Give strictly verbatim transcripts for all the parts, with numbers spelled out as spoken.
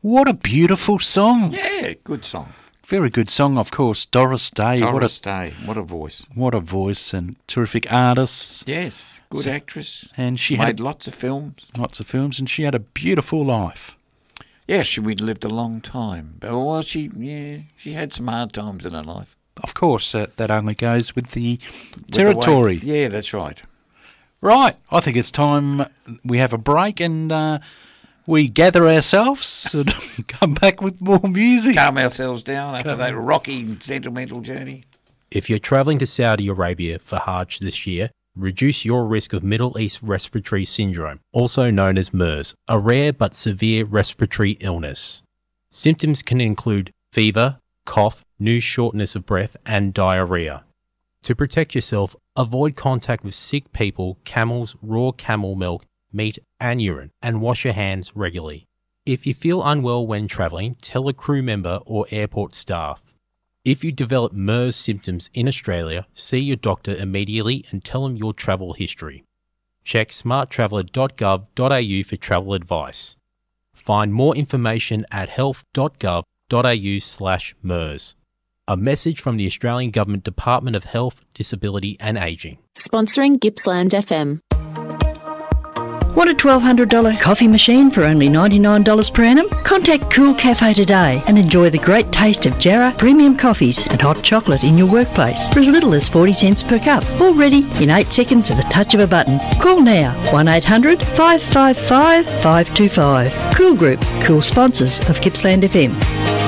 What a beautiful song. Yeah, good song. Very good song, of course. Doris Day. Doris what a, Day. What a voice. What a voice, and terrific artist. Yes, good actress. And she made had lots of films. Lots of films, and she had a beautiful life. Yeah, she we'd lived a long time. But, well, she yeah, she had some hard times in her life. Of course, that, that only goes with the With territory. The way, yeah, that's right. Right, I think it's time we have a break and uh, we gather ourselves and come back with more music. Calm ourselves down after that rocky and sentimental journey. If you're travelling to Saudi Arabia for Hajj this year, reduce your risk of Middle East Respiratory Syndrome, also known as MERS, a rare but severe respiratory illness. Symptoms can include fever, cough, new shortness of breath, and diarrhea. To protect yourself, avoid contact with sick people, camels, raw camel milk, meat, and urine, and wash your hands regularly. If you feel unwell when travelling, tell a crew member or airport staff. If you develop MERS symptoms in Australia, see your doctor immediately and tell them your travel history. Check smart traveller dot gov dot a u for travel advice. Find more information at health dot gov dot a u slash MERS. A message from the Australian Government Department of Health, Disability and Ageing. Sponsoring Gippsland F M. Want a twelve hundred dollars coffee machine for only ninety-nine dollars per annum? Contact Cool Cafe today and enjoy the great taste of Jarrah premium coffees and hot chocolate in your workplace for as little as forty cents per cup. All ready in eight seconds at the touch of a button. Call now, one eight hundred five five five five two five. Cool Group, cool sponsors of Gippsland F M.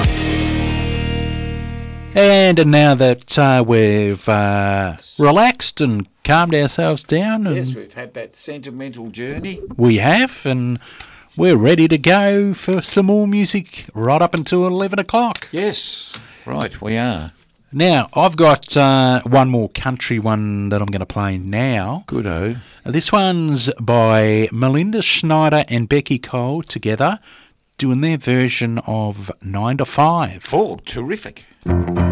And now that uh, we've uh, relaxed and calmed ourselves down, and Yes, we've had that sentimental journey. we have, and we're ready to go for some more music right up until eleven o'clock. Yes, right, we are. Now, I've got uh, one more country one that I'm going to play now. Good-o. This one's by Melinda Schneider and Becky Cole together, doing their version of nine to five. Oh, terrific.